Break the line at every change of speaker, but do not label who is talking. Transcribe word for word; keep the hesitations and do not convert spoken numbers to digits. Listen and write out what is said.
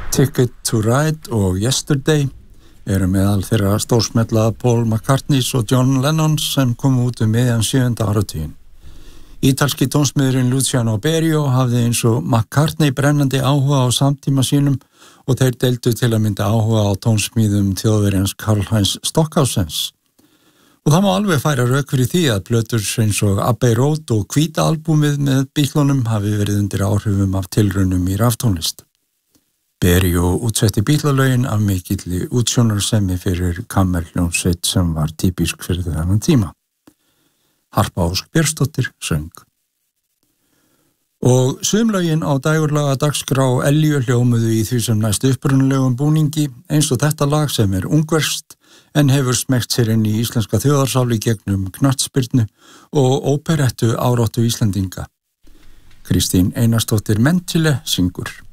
Ticket to Ride og Yesterday eru meðal þeirra stórsmella Paul McCartneys og John Lennons sem komu út um miðjan sjöunda áratuginn. Ítalski tónsmiðurinn Luciano Berio hafði eins og McCartney brennandi áhuga á samtíma sínum og þeir deildu til að mynda áhuga á tónsmíðum Þjóðverjans Karl-Heinz Stockhausens. Og það má alveg færa rök fyrir því að plötur eins og Abbey Road og Hvíta albúmið með Beatlunum hafi verið undir áhrifum af tilraunum í raftónlist. Berio útsetti Beatlalögin af mikilli útsjónarsemi fyrir kammerhljómsveit sem var típisk fyrir þennan tíma. Harpa Ósk Björnsdóttir söng. Og sumlögin á dægurlaga dagskrá Elju hljómuðu í því sem næst upprunalegum búningi eins og þetta lag sem er ungverskt en hefur smegt sér inn í íslenska þjóðarsáli gegnum knattspyrnu og óperettu áráttu Íslendinga. Kristín Einarsdóttir Mentile syngur.